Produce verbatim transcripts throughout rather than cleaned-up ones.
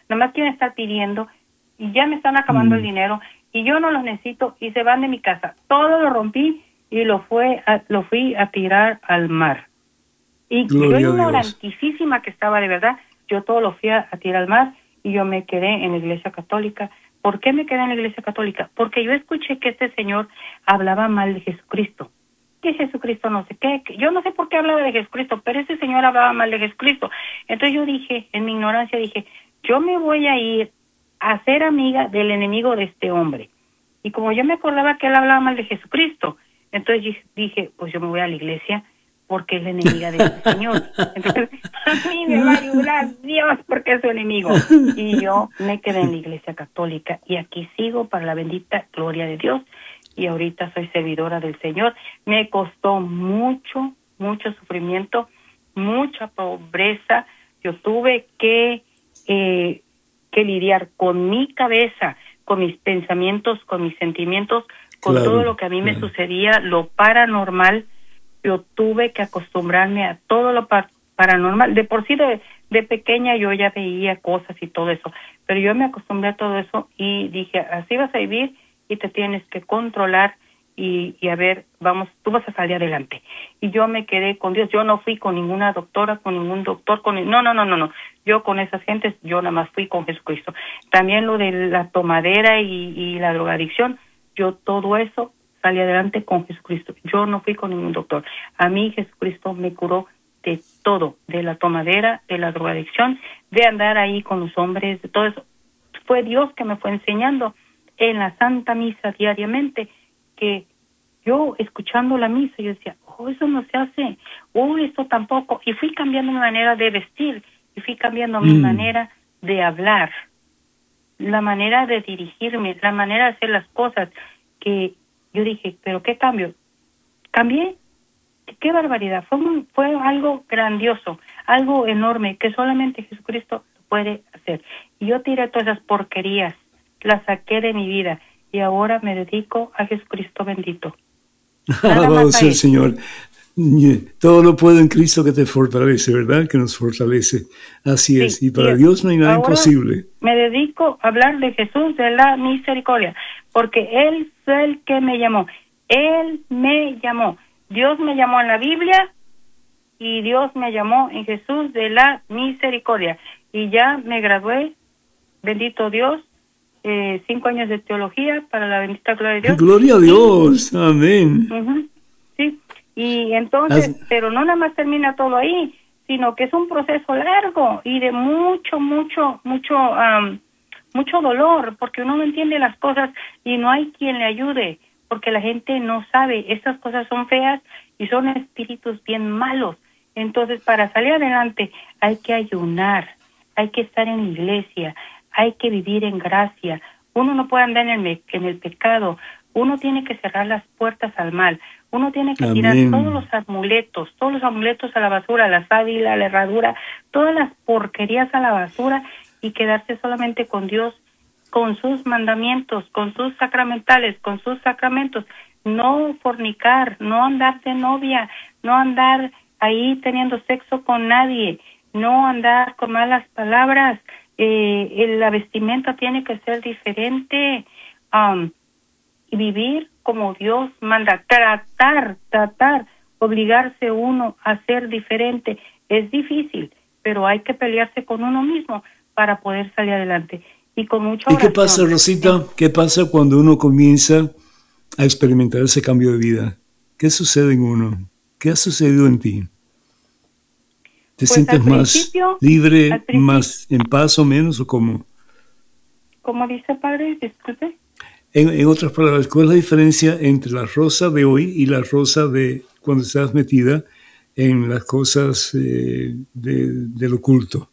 nada más quieren estar pidiendo y ya me están acabando mm. el dinero y yo no los necesito y se van de mi casa. Todo lo rompí y lo fue a, lo fui a tirar al mar. Y Gloria yo ignorantísima que estaba de verdad, yo todo lo fui a, a tirar al mar y yo me quedé en la iglesia católica. ¿Por qué me quedé en la iglesia católica? Porque yo escuché que este señor hablaba mal de Jesucristo. Que Jesucristo no sé qué, que yo no sé por qué hablaba de Jesucristo, pero ese señor hablaba mal de Jesucristo. Entonces yo dije, en mi ignorancia dije, yo me voy a ir a ser amiga del enemigo de este hombre. Y como yo me acordaba que él hablaba mal de Jesucristo, entonces dije, pues yo me voy a la iglesia porque es la enemiga de este señor. Entonces, a mí me va a ayudar Dios porque es su enemigo. Y yo me quedé en la iglesia católica y aquí sigo para la bendita gloria de Dios. Y ahorita soy servidora del Señor. Me costó mucho, mucho sufrimiento, mucha pobreza. Yo tuve que, eh, que lidiar con mi cabeza, con mis pensamientos, con mis sentimientos, con claro, todo lo que a mí claro. me sucedía, lo paranormal. Yo tuve que acostumbrarme a todo lo par- paranormal. De por sí, de, de pequeña yo ya veía cosas y todo eso, pero yo me acostumbré a todo eso y dije, así vas a vivir y te tienes que controlar y, y a ver, vamos, tú vas a salir adelante. Y yo me quedé con Dios. Yo no fui con ninguna doctora, con ningún doctor, con no, no, no, no, no. Yo con esas gentes, yo nada más fui con Jesucristo. También lo de la tomadera y, y la drogadicción, yo todo eso salí adelante con Jesucristo. Yo no fui con ningún doctor. A mí Jesucristo me curó de todo, de la tomadera, de la drogadicción, de andar ahí con los hombres, de todo eso. Fue Dios que me fue enseñando en la Santa Misa diariamente, que yo escuchando la misa, yo decía, oh, eso no se hace, oh, esto tampoco. Y fui cambiando mi manera de vestir, y fui cambiando mm. mi manera de hablar, la manera de dirigirme, la manera de hacer las cosas, que yo dije, ¿pero qué cambio? Cambié. ¡Qué barbaridad! Fue, un, fue algo grandioso, algo enorme, que solamente Jesucristo puede hacer. Y yo tiré todas esas porquerías, las saqué de mi vida, y ahora me dedico a Jesucristo bendito. Alabado sea el Señor. Todo lo puedo en Cristo que te fortalece, ¿verdad? Que nos fortalece. Así sí, es. Y para sí, Dios no hay nada imposible. Me dedico a hablar de Jesús, de la misericordia, porque Él fue el que me llamó. Él me llamó. Dios me llamó en la Biblia y Dios me llamó en Jesús de la misericordia. Y ya me gradué, bendito Dios, eh, cinco años de teología para la bendita gloria de Dios. Gloria a Dios, y, amén. Uh-huh, sí, y entonces, As... pero no nada más termina todo ahí, sino que es un proceso largo y de mucho, mucho, mucho, um, mucho dolor, porque uno no entiende las cosas y no hay quien le ayude, porque la gente no sabe, estas cosas son feas y son espíritus bien malos. Entonces, para salir adelante hay que ayunar, hay que estar en la iglesia, hay que vivir en gracia. Uno no puede andar en el, en el pecado, uno tiene que cerrar las puertas al mal, uno tiene que Amén. Tirar todos los amuletos, todos los amuletos a la basura, la sábila, la herradura, todas las porquerías a la basura y quedarse solamente con Dios, con sus mandamientos, con sus sacramentales, con sus sacramentos. No fornicar, no andar de novia, no andar ahí teniendo sexo con nadie, no andar con malas palabras. Eh, la vestimenta tiene que ser diferente, um, y vivir como Dios manda, tratar, tratar, obligarse uno a ser diferente. Es difícil, pero hay que pelearse con uno mismo para poder salir adelante. Y con mucha oración. ¿Y qué pasa, Rosita? ¿Qué pasa cuando uno comienza a experimentar ese cambio de vida? ¿Qué sucede en uno? ¿Qué ha sucedido en ti? ¿Te pues sientes más libre, más en paz o menos, o cómo? ¿Cómo dice, padre? Disculpe. En, en otras palabras, ¿cuál es la diferencia entre la Rosa de hoy y la Rosa de cuando estás metida en las cosas eh, de, del oculto?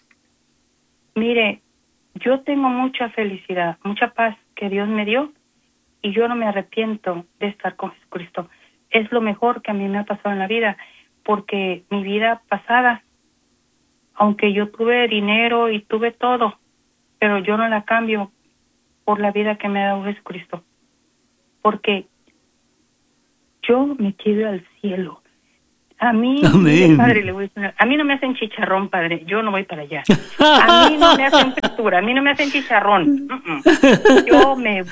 Mire, yo tengo mucha felicidad, mucha paz que Dios me dio y yo no me arrepiento de estar con Jesucristo. Es lo mejor que a mí me ha pasado en la vida, porque mi vida pasada, aunque yo tuve dinero y tuve todo, pero yo no la cambio por la vida que me ha dado Jesucristo, porque yo me quiero al cielo. A mí, Amén. padre, le voy a decir, a mí no me hacen chicharrón, padre, yo no voy para allá. A mí no me hacen fritura, a mí no me hacen chicharrón. Uh-uh. Yo me...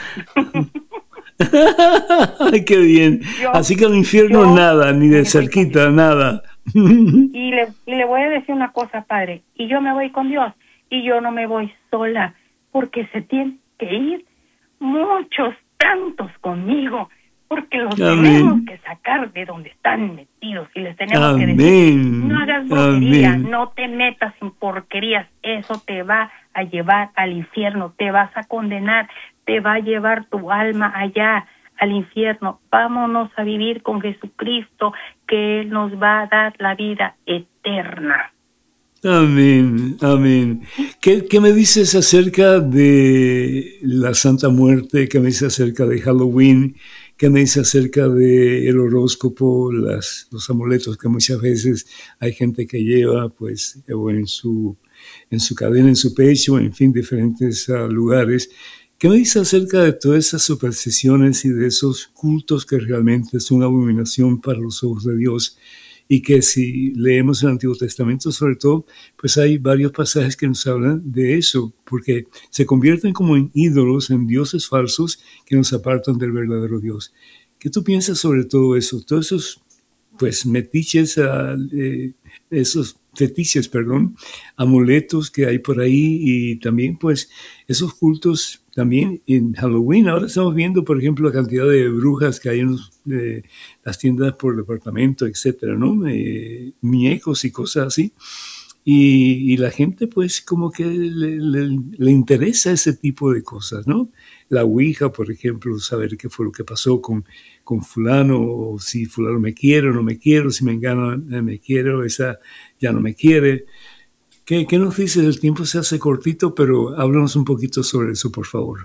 Ay, qué bien. Yo, Así que al infierno yo, nada, ni de cerquita, nada. Y le, y le voy a decir una cosa, padre, y yo me voy con Dios, y yo no me voy sola, porque se tienen que ir muchos tantos conmigo, porque los Amén. tenemos que sacar de donde están metidos, y les tenemos Amén. que decir, no hagas brujería, Amén. no te metas en porquerías, eso te va a llevar al infierno, te vas a condenar, te va a llevar tu alma allá, al infierno. Vámonos a vivir con Jesucristo, que Él nos va a dar la vida eterna. Amén, amén. ¿Qué, ¿Qué me dices acerca de la Santa Muerte? ¿Qué me dices acerca de Halloween? ¿Qué me dices acerca del horóscopo, las, los amuletos que muchas veces hay gente que lleva, pues, o en su, en su cadena, en su pecho, en fin, diferentes uh, lugares? ¿Qué me dices acerca de todas esas supersticiones y de esos cultos que realmente son abominación para los ojos de Dios? Y que si leemos el Antiguo Testamento, sobre todo, pues hay varios pasajes que nos hablan de eso, porque se convierten como en ídolos, en dioses falsos que nos apartan del verdadero Dios. ¿Qué tú piensas sobre todo eso? Todos esos, pues, metiches, uh, eh, esos fetiches, perdón, amuletos que hay por ahí y también, pues, esos cultos también en Halloween. Ahora estamos viendo, por ejemplo, la cantidad de brujas que hay en los, eh, las tiendas por departamento, etcétera, ¿no? Eh, muñecos y cosas así. Y, y la gente, pues, como que le, le, le interesa ese tipo de cosas, ¿no? La Ouija, por ejemplo, saber qué fue lo que pasó con, con fulano, o si fulano me quiere o no me quiere, si me engana me quiere, o esa ya no me quiere. ¿Qué, ¿Qué nos dices? El tiempo se hace cortito, pero háblanos un poquito sobre eso, por favor.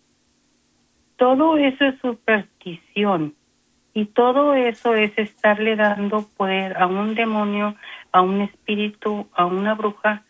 Todo eso es superstición y todo eso es estarle dando poder a un demonio, a un espíritu, a una bruja,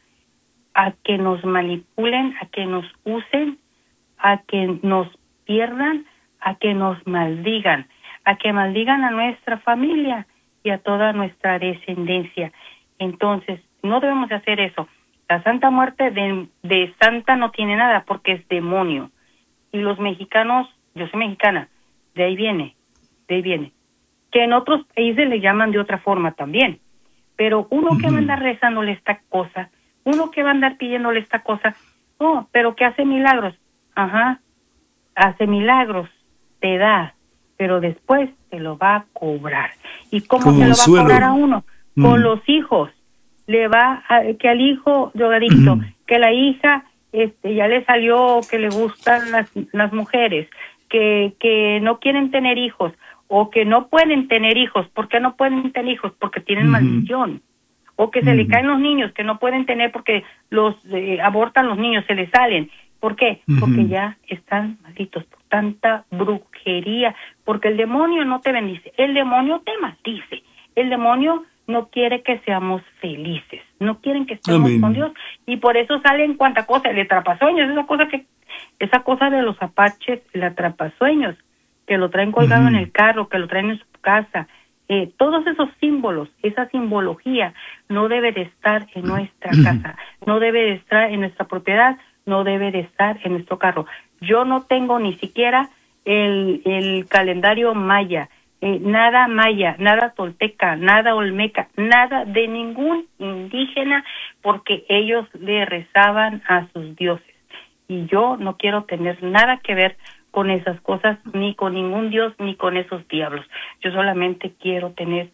a que nos manipulen, a que nos usen, a que nos pierdan, a que nos maldigan, a que maldigan a nuestra familia y a toda nuestra descendencia. Entonces, no debemos de hacer eso. La Santa Muerte de, de santa no tiene nada porque es demonio. Y los mexicanos, yo soy mexicana, de ahí viene, de ahí viene. Que en otros países le llaman de otra forma también. Pero uno uh-huh. que va a andar rezándole esta cosa, uno que va a andar pidiéndole esta cosa, oh, pero que hace milagros. Ajá, hace milagros, te da, pero después te lo va a cobrar. ¿Y cómo Como se lo va suelo. a cobrar a uno? Mm. Con los hijos. Le va a, que al hijo drogadicto, mm. que la hija este ya le salió que le gustan las, las mujeres, que, que no quieren tener hijos, o que no pueden tener hijos. ¿Por qué no pueden tener hijos? Porque tienen mm. maldición. O que se mm. le caen los niños, que no pueden tener porque los eh, abortan los niños, se les salen. ¿Por qué? Uh-huh. Porque ya están malditos por tanta brujería, porque el demonio no te bendice, el demonio te maldice, el demonio no quiere que seamos felices, no quieren que estemos Amén. Con Dios, y por eso salen cuanta cosa, el atrapasueños, esa cosa que, esa cosa de los apaches, el atrapasueños, que lo traen colgado uh-huh. en el carro, que lo traen en su casa, eh, todos esos símbolos, esa simbología no debe de estar en nuestra uh-huh. casa, no debe de estar en nuestra propiedad, no debe de estar en nuestro carro. Yo no tengo ni siquiera el, el calendario maya, eh, nada maya, nada tolteca, nada olmeca, nada de ningún indígena, porque ellos le rezaban a sus dioses. Y yo no quiero tener nada que ver con esas cosas, ni con ningún dios, ni con esos diablos. Yo solamente quiero tener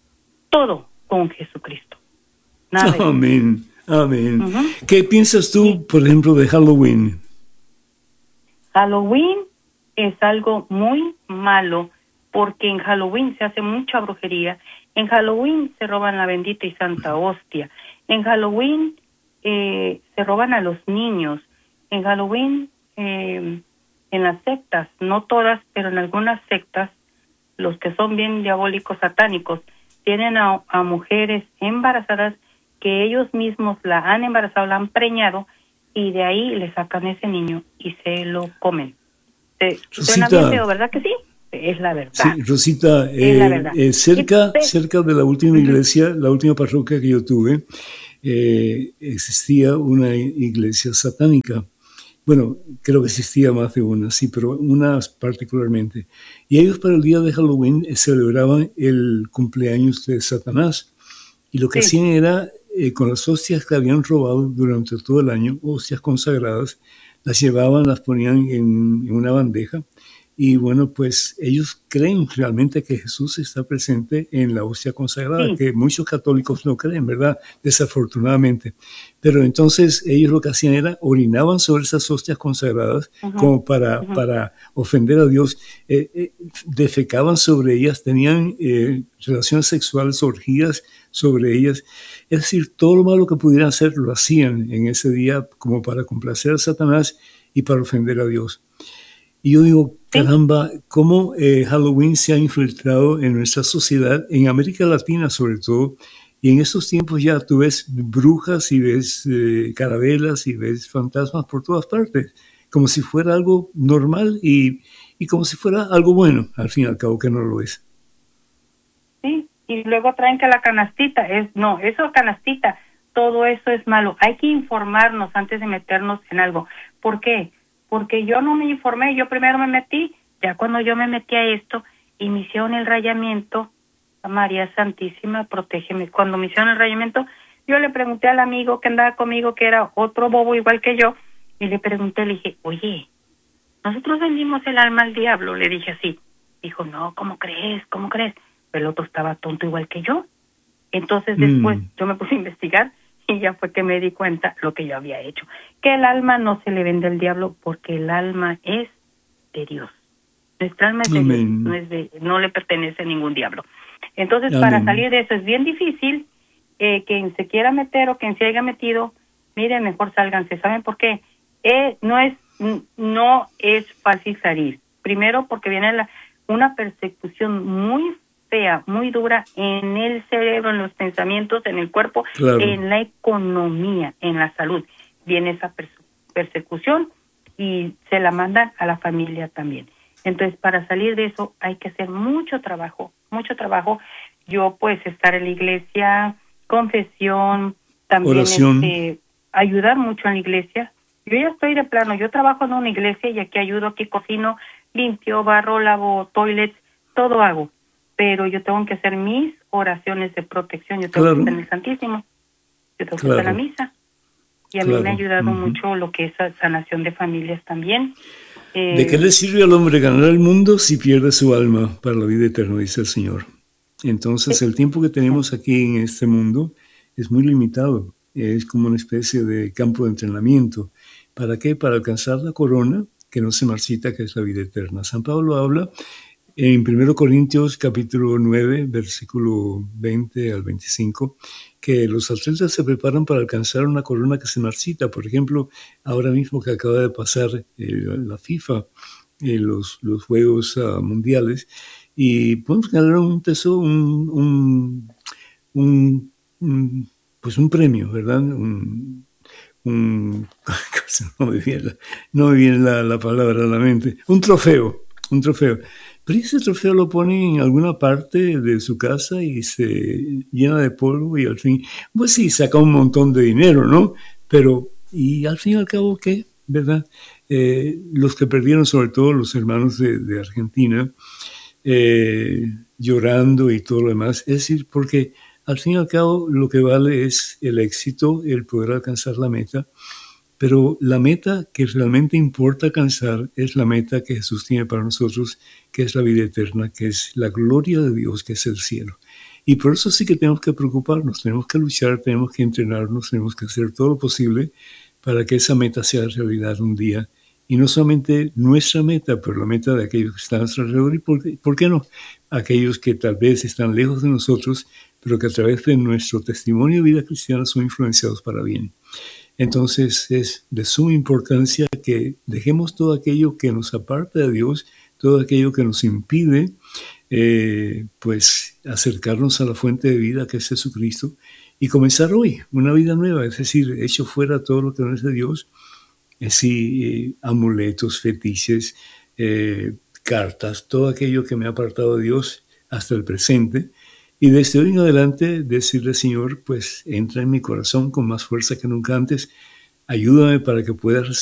todo con Jesucristo. Nada Amén. Amén. Uh-huh. ¿Qué piensas tú, sí. por ejemplo, de Halloween? Halloween es algo muy malo porque en Halloween se hace mucha brujería. En Halloween se roban la bendita y santa hostia. En Halloween eh, se roban a los niños. En Halloween, eh, en las sectas, no todas, pero en algunas sectas, los que son bien diabólicos, satánicos, tienen a, a mujeres embarazadas que ellos mismos la han embarazado, la han preñado, y de ahí le sacan ese niño y se lo comen. Se, suena bien feo, ¿verdad que sí? es la verdad. Sí, Rosita, Es la eh, verdad. eh, cerca, Y, cerca de la última uh-huh. iglesia, la última parroquia que yo tuve, eh, existía una iglesia satánica. Bueno, creo que existía más de una, sí, pero una particularmente. Y ellos para el día de Halloween eh, celebraban el cumpleaños de Satanás. Y lo que Sí. hacían era, eh, con las hostias que habían robado durante todo el año, hostias consagradas, las llevaban, las ponían en, en una bandeja. Y bueno, pues ellos creen realmente que Jesús está presente en la hostia consagrada, Sí. que muchos católicos no creen, ¿verdad? Desafortunadamente. Pero entonces ellos lo que hacían era orinaban sobre esas hostias consagradas, uh-huh, como para, uh-huh, para ofender a Dios. Eh, eh, defecaban sobre ellas, tenían eh, relaciones sexuales, orgías sobre ellas. Es decir, todo lo malo que pudieran hacer lo hacían en ese día como para complacer a Satanás y para ofender a Dios. Y yo digo, caramba, cómo eh, Halloween se ha infiltrado en nuestra sociedad, en América Latina sobre todo, y en estos tiempos ya tú ves brujas y ves eh, carabelas y ves fantasmas por todas partes, como si fuera algo normal y, y como si fuera algo bueno, al fin y al cabo que no lo es. Sí, y luego traen que la canastita, es no, eso canastita, todo eso es malo. Hay que informarnos antes de meternos en algo. ¿Por qué? Porque yo no me informé, yo primero me metí, ya cuando yo me metí a esto y me hicieron el rayamiento, María Santísima, protégeme, cuando me hicieron el rayamiento, yo le pregunté al amigo que andaba conmigo, que era otro bobo igual que yo, y le pregunté, le dije, oye, nosotros vendimos el alma al diablo, le dije así. Dijo, no, ¿cómo crees? ¿Cómo crees? Pero el otro estaba tonto igual que yo. Entonces después mm. yo me puse a investigar, y ya fue que me di cuenta lo que yo había hecho, que el alma no se le vende al diablo porque el alma es de Dios. Nuestra alma es de Dios, no, es de, no le pertenece a ningún diablo. Entonces, Amén. Para salir de eso es bien difícil. Eh, quien se quiera meter o quien se haya metido, miren, mejor sálganse. ¿Saben por qué? Eh, no es no es fácil salir. Primero porque viene la, una persecución muy fea, muy dura en el cerebro, en los pensamientos, en el cuerpo, claro. En la economía, en la salud. Viene esa perse- persecución y se la mandan a la familia también. Entonces, para salir de eso hay que hacer mucho trabajo, mucho trabajo. Yo, pues, estar en la iglesia, confesión, también este, ayudar mucho en la iglesia. Yo ya estoy de plano, yo trabajo en una iglesia y aquí ayudo, aquí cocino, limpio, barro, lavo, toilets, todo hago. Pero yo tengo que hacer mis oraciones de protección, yo tengo claro. que estar en el Santísimo, yo tengo claro. que estar en la misa. Y a claro. mí me ha ayudado uh-huh. mucho lo que es sanación de familias también. Eh, ¿De qué le sirve al hombre ganar el mundo si pierde su alma para la vida eterna, dice el Señor? Entonces sí. el tiempo que tenemos aquí en este mundo es muy limitado, es como una especie de campo de entrenamiento. ¿Para qué? Para alcanzar la corona que no se marchita, que es la vida eterna. San Pablo habla en primero Corintios capítulo nueve, versículo veinte al veinticinco, que los atletas se preparan para alcanzar una corona que se marchita. Por ejemplo, ahora mismo que acaba de pasar eh, la FIFA, eh, los, los Juegos uh, Mundiales, y podemos ganar un tesoro, un, un, un, un, pues un premio, ¿verdad? Un, un, no me viene, la, no me viene la, la palabra a la mente, un trofeo, un trofeo. Pero ese trofeo lo pone en alguna parte de su casa y se llena de polvo y al fin, pues sí, saca un montón de dinero, ¿no? Pero, y al fin y al cabo, ¿qué? ¿Verdad? Eh, los que perdieron, sobre todo los hermanos de, de Argentina, eh, llorando y todo lo demás, es decir, porque al fin y al cabo lo que vale es el éxito, el poder alcanzar la meta. Pero la meta que realmente importa alcanzar es la meta que Jesús tiene para nosotros, que es la vida eterna, que es la gloria de Dios, que es el cielo. Y por eso sí que tenemos que preocuparnos, tenemos que luchar, tenemos que entrenarnos, tenemos que hacer todo lo posible para que esa meta sea realidad un día. Y no solamente nuestra meta, pero la meta de aquellos que están a nuestro alrededor. ¿Y por qué, por qué no? Aquellos que tal vez están lejos de nosotros, pero que a través de nuestro testimonio de vida cristiana son influenciados para bien. Entonces es de suma importancia que dejemos todo aquello que nos aparta de Dios, todo aquello que nos impide eh, pues acercarnos a la fuente de vida que es Jesucristo y comenzar hoy una vida nueva, es decir, hecho fuera todo lo que no es de Dios, es decir, eh, amuletos, fetiches, eh, cartas, todo aquello que me ha apartado de Dios hasta el presente. Y desde hoy en adelante decirle, Señor, pues entra en mi corazón con más fuerza que nunca antes. Ayúdame para que pueda